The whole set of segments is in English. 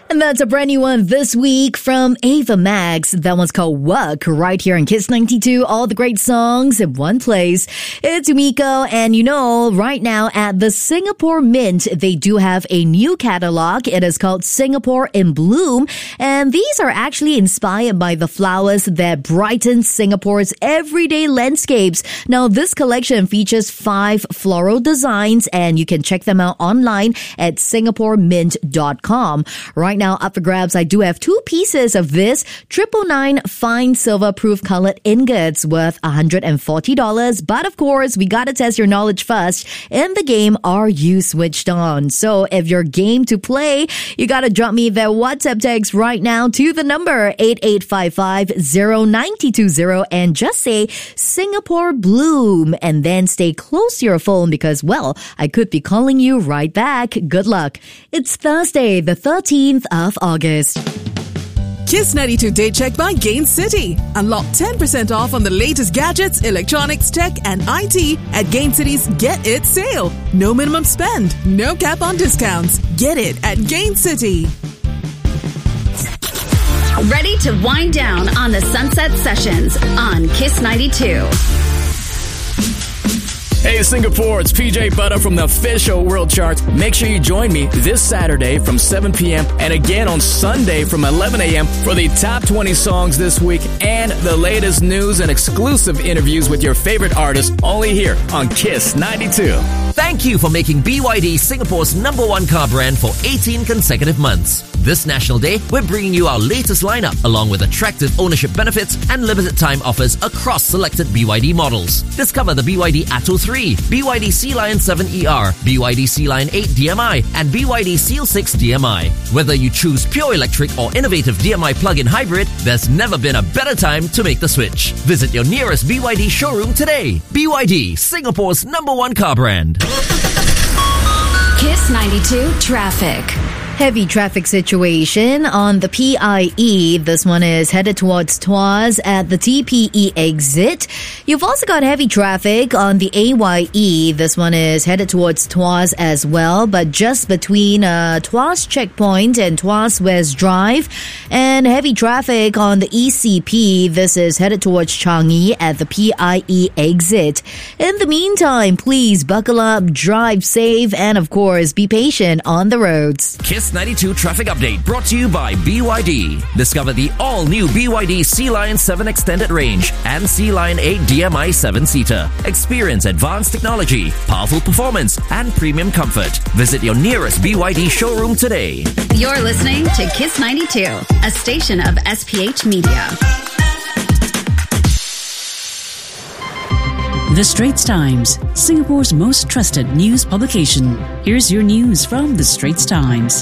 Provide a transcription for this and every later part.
And that's a brand new one this week from Ava Max. That one's called Work, right here in Kiss 92. All the great songs in one place. It's Umiko, and you know, right now at the Singapore Mint, they do have a new catalog. It is called Singapore in Bloom, and these are actually inspired by the flowers that brighten Singapore's everyday landscapes. Now, this collection features 5 floral designs, and you can check them out online at singaporemint.com. Right now, up for grabs, I do have 2 pieces of this 999 fine silver proof colored ingots worth $140. But of course, we gotta test your knowledge first. In the game, are you switched on? So if you're game to play, you gotta drop me that WhatsApp text right now to the number 8855-0920 and just say Singapore Bloom and then stay close to your phone because, well, I could be calling you right back. Good luck. It's Thursday, the 13th of August. Kiss 92 Day Check by Gain City. Unlock 10% off on the latest gadgets, electronics, tech, and IT at Gain City's Get It sale. No minimum spend, no cap on discounts. Get it at Gain City. Ready to wind down on the Sunset Sessions on Kiss 92. Hey Singapore, it's PJ Butter from the official World Charts. Make sure you join me this Saturday from 7 p.m. and again on Sunday from 11 a.m. for the top 20 songs this week and the latest news and exclusive interviews with your favorite artists only here on Kiss 92. Thank you for making BYD Singapore's #1 car brand for 18 consecutive months. This National Day, we're bringing you our latest lineup along with attractive ownership benefits and limited time offers across selected BYD models. Discover the BYD Atto 3, BYD Sea Lion 7ER, BYD Sea Lion 8 DMI, and BYD Seal 6 DMI. Whether you choose pure electric or innovative DMI plug-in hybrid, there's never been a better time to make the switch. Visit your nearest BYD showroom today. BYD, Singapore's #1 car brand. Kiss 92 Traffic. Heavy traffic situation on the PIE. This one is headed towards Tuas at the TPE exit. You've also got heavy traffic on the AYE. This one is headed towards Tuas as well, but just between Tuas Checkpoint and Tuas West Drive. And heavy traffic on the ECP. This is headed towards Changi at the PIE exit. In the meantime, please buckle up, drive safe, and of course, be patient on the roads. Kiss 92 Traffic Update brought to you by BYD. Discover the all-new BYD Sea Lion 7 Extended Range and Sea Lion 8 DMI 7-seater. Experience advanced technology, powerful performance, and premium comfort. Visit your nearest BYD showroom today. You're listening to Kiss 92, a station of SPH Media. The Straits Times, Singapore's most trusted news publication. Here's your news from The Straits Times.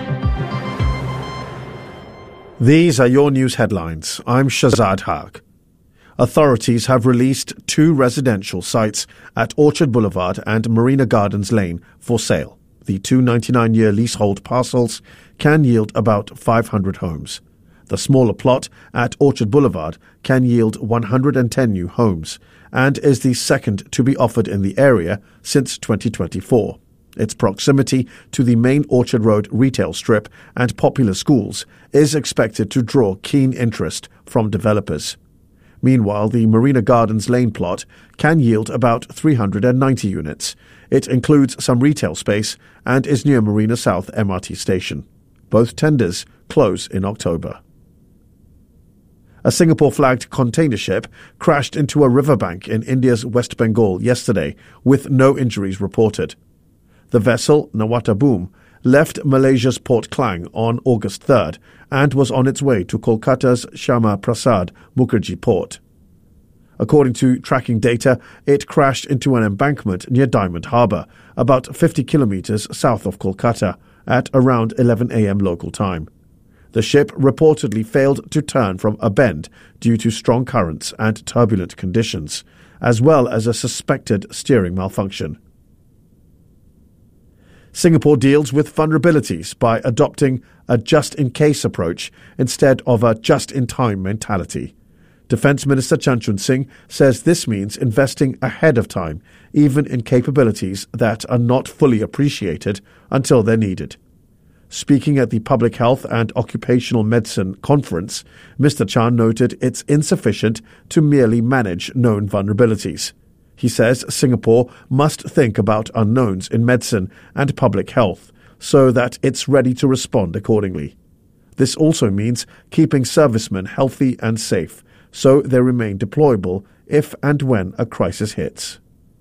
These are your news headlines. I'm Shazad Haq. Authorities have released 2 residential sites at Orchard Boulevard and Marina Gardens Lane for sale. The 2 99-year leasehold parcels can yield about 500 homes. The smaller plot at Orchard Boulevard can yield 110 new homes and is the second to be offered in the area since 2024. Its proximity to the main Orchard Road retail strip and popular schools is expected to draw keen interest from developers. Meanwhile, the Marina Gardens Lane plot can yield about 390 units. It includes some retail space and is near Marina South MRT station. Both tenders close in October. A Singapore-flagged container ship crashed into a riverbank in India's West Bengal yesterday, with no injuries reported. The vessel, Nawata Boom, left Malaysia's Port Klang on August 3rd and was on its way to Kolkata's Syama Prasad Mukherjee port. According to tracking data, it crashed into an embankment near Diamond Harbour, about 50 kilometres south of Kolkata, at around 11 a.m. local time. The ship reportedly failed to turn from a bend due to strong currents and turbulent conditions, as well as a suspected steering malfunction. Singapore deals with vulnerabilities by adopting a just-in-case approach instead of a just-in-time mentality. Defence Minister Chan Chun Sing says this means investing ahead of time, even in capabilities that are not fully appreciated until they're needed. Speaking at the Public Health and Occupational Medicine Conference, Mr. Chan noted it's insufficient to merely manage known vulnerabilities. He says Singapore must think about unknowns in medicine and public health so that it's ready to respond accordingly. This also means keeping servicemen healthy and safe so they remain deployable if and when a crisis hits.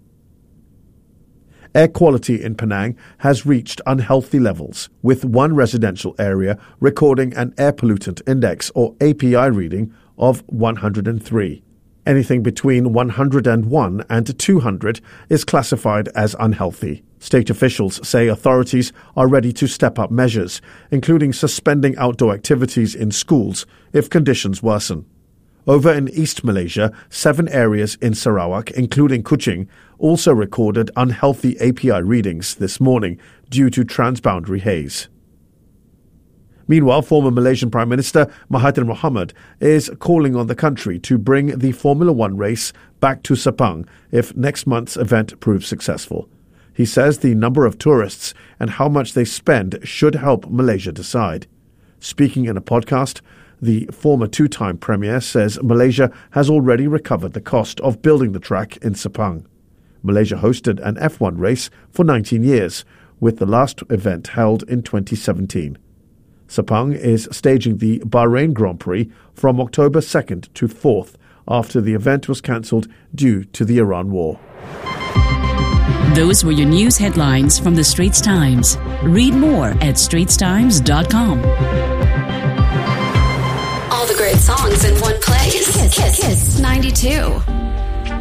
Air quality in Penang has reached unhealthy levels, with one residential area recording an air pollutant index or API reading of 103. Anything between 101 and 200 is classified as unhealthy. State officials say authorities are ready to step up measures, including suspending outdoor activities in schools if conditions worsen. Over in East Malaysia, 7 areas in Sarawak, including Kuching, also recorded unhealthy API readings this morning due to transboundary haze. Meanwhile, former Malaysian Prime Minister Mahathir Mohamad is calling on the country to bring the Formula One race back to Sepang if next month's event proves successful. He says the number of tourists and how much they spend should help Malaysia decide. Speaking in a podcast, the former 2-time Premier says Malaysia has already recovered the cost of building the track in Sepang. Malaysia hosted an F1 race for 19 years, with the last event held in 2017. Sepang is staging the Bahrain Grand Prix from October 2nd to 4th after the event was cancelled due to the Iran war. Those were your news headlines from the Straits Times. Read more at straitstimes.com. All the great songs in one place. Kiss 92.